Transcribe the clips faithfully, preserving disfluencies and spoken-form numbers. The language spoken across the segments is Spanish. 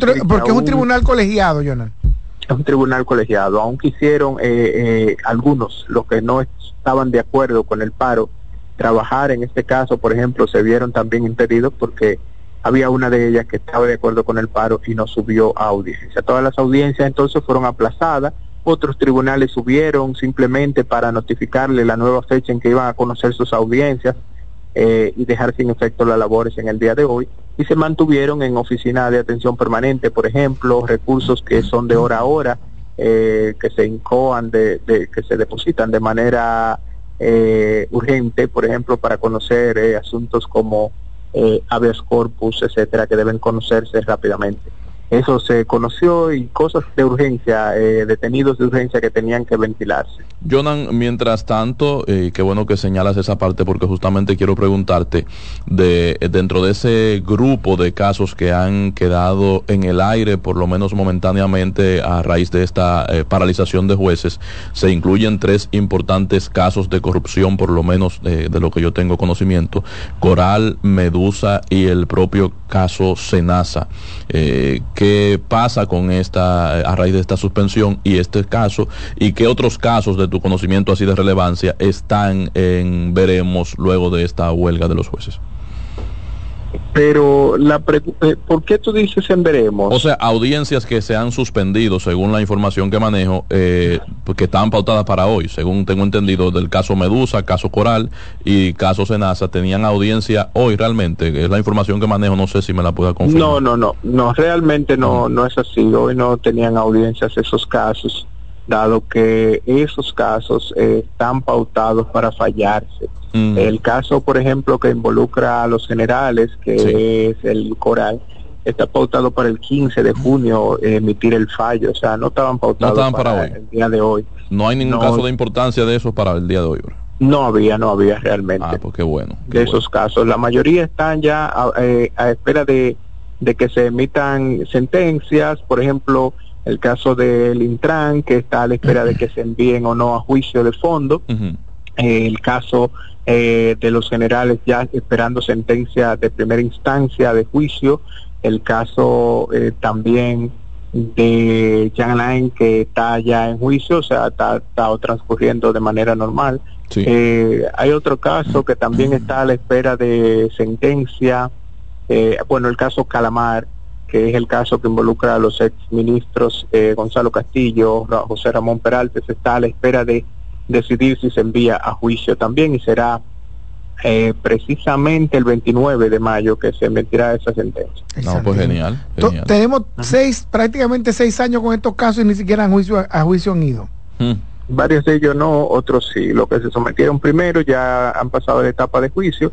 otro, porque es un tribunal colegiado, Jonan. Es un tribunal colegiado, aunque hicieron eh, eh, algunos, los que no estaban de acuerdo con el paro, trabajar en este caso, por ejemplo, se vieron también impedidos porque había una de ellas que estaba de acuerdo con el paro y no subió a audiencia. Todas las audiencias entonces fueron aplazadas, otros tribunales subieron simplemente para notificarle la nueva fecha en que iban a conocer sus audiencias eh, y dejar sin efecto las labores en el día de hoy, y se mantuvieron en oficina de atención permanente, por ejemplo, recursos que son de hora a hora, eh, que se incoan, de, de, que se depositan de manera eh, urgente, por ejemplo, para conocer eh, asuntos como eh, habeas corpus, etcétera, que deben conocerse rápidamente. Eso se conoció, y cosas de urgencia, eh, detenidos de urgencia que tenían que ventilarse. Jonan, mientras tanto, eh, qué bueno que señalas esa parte, porque justamente quiero preguntarte, de dentro de ese grupo de casos que han quedado en el aire, por lo menos momentáneamente, a raíz de esta eh, paralización de jueces, se incluyen tres importantes casos de corrupción, por lo menos eh, de lo que yo tengo conocimiento: Coral, Medusa y el propio caso Senasa. Eh, ¿Qué pasa con esta, a raíz de esta suspensión y este caso, y qué otros casos de tu conocimiento así de relevancia están en veremos luego de esta huelga de los jueces? Pero la pre eh, ¿por qué tú dices en veremos? O sea, audiencias que se han suspendido, según la información que manejo, eh, que estaban pautadas para hoy, según tengo entendido, del caso Medusa, caso Coral y caso Senasa, tenían audiencia hoy realmente. Es la información que manejo, no sé si me la pueda confirmar. No, no, no, no, realmente no, no es así. Hoy no tenían audiencias esos casos, dado que esos casos eh, están pautados para fallarse. Mm. El caso, por ejemplo, que involucra a los generales, que sí. es el Coral, está pautado para el quince de junio eh, emitir el fallo. O sea, no estaban pautados no estaban para, para hoy. El día de hoy. No hay ningún no, caso de importancia de esos para el día de hoy, bro. No había, no había realmente. Ah, pues qué bueno. Qué de bueno. Esos casos. La mayoría están ya a, eh, a espera de, de que se emitan sentencias. Por ejemplo, el caso del Intran, que está a la espera de que se envíen o no a juicio de fondo. Uh-huh. eh, el caso eh, de los generales ya esperando sentencia de primera instancia de juicio. El caso eh, también de Jan Alain, que está ya en juicio, o sea, está, está transcurriendo de manera normal. Sí. Eh, hay otro caso que también está a la espera de sentencia, eh, bueno, el caso Calamar, que es el caso que involucra a los exministros eh, Gonzalo Castillo, José Ramón Peralta. Se está a la espera de decidir si se envía a juicio también, y será eh, precisamente el veintinueve de mayo que se emitirá esa sentencia. No, pues genial, genial. Tenemos seis, prácticamente seis años con estos casos y ni siquiera a juicio, a juicio han ido. Hmm. Varios de ellos no, otros sí. Los que se sometieron primero ya han pasado la etapa de juicio.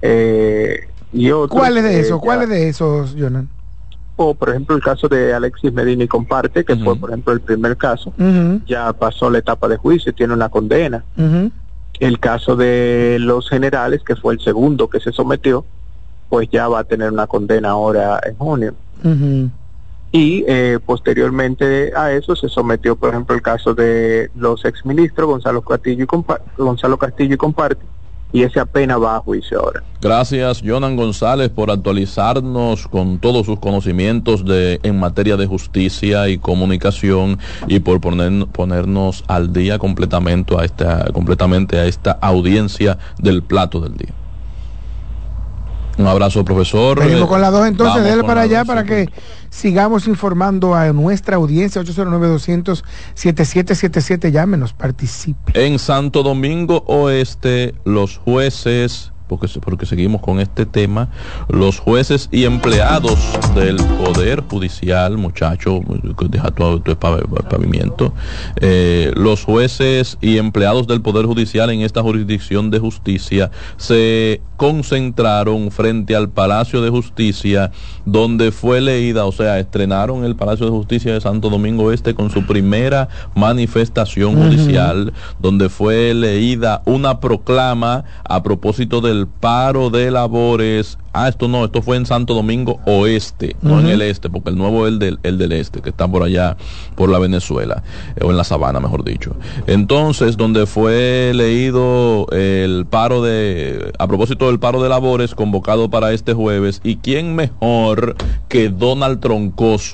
Eh, y otros, ¿Cuáles de esos? Eh, ¿Cuáles de esos, Jonan? O por ejemplo el caso de Alexis Medina y Comparte, que uh-huh. fue por ejemplo el primer caso, uh-huh. ya pasó la etapa de juicio, tiene una condena. Uh-huh. El caso de los generales, que fue el segundo que se sometió, pues ya va a tener una condena ahora en junio. Uh-huh. Y eh, posteriormente a eso se sometió, por ejemplo, el caso de los exministros Gonzalo Castillo y Comparte, Gonzalo Castillo y Comparte, y ese apenas va a juicio ahora. Gracias, Jonan González, por actualizarnos con todos sus conocimientos de en materia de justicia y comunicación, y por poner, ponernos al día completamente a esta completamente a esta audiencia del plato del día. Un abrazo, profesor. Venimos con las dos entonces, déle para allá para que sigamos informando a nuestra audiencia. Ocho cero nueve, doscientos, setenta y siete setenta y siete, llámenos, participe. En Santo Domingo Oeste, los jueces, porque, porque seguimos con este tema, los jueces y empleados del Poder Judicial, muchacho, deja tu, tu pavimento, eh, los jueces y empleados del Poder Judicial en esta jurisdicción de justicia se concentraron frente al Palacio de Justicia, donde fue leída, o sea, estrenaron el Palacio de Justicia de Santo Domingo Este con su primera manifestación uh-huh. judicial, donde fue leída una proclama a propósito del paro de labores. Ah, esto no, esto fue en Santo Domingo Oeste, uh-huh. no en el este, porque el nuevo es el del, el del este, que está por allá, por la Venezuela, eh, o en la Sabana, mejor dicho. Entonces, donde fue leído el paro de, a propósito del paro de labores convocado para este jueves, y quién mejor que Donald Troncoso